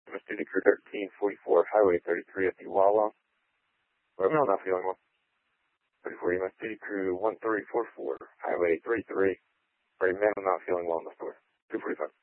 MS Duty Crew 1344, Highway 33 at the Wawa. Male not feeling well. 34 MS Duty Crew 1344, Highway 33. Male not feeling well in the store. 245.